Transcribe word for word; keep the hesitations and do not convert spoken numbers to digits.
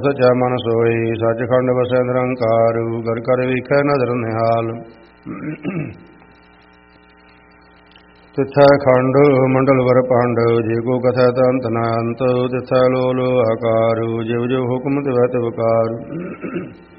ਸਚਾ ਮਨ ਸੋਈ ਸੱਚਖੰਡ ਵਸੈ ਨਿਰੰਕਾਰੂ ਘਰ ਘਰ ਵੇਖੈ ਨਦਰ ਨਿਹਾਲ। ਤਿਥੈ ਖੰਡ ਮੰਡਲ ਵਰ ਪੰਡ ਜੇ ਕੋ ਕਥੈ ਤ ਅੰਤ ਨ ਅੰਤ ਤਿਥੈ ਲੋ ਲੋ ਆਕਾਰੂ ਜਿਵ ਜਿਵ ਹੁਕਮ ਤਿਵੈ ਤਿਵ ਕਾਰ।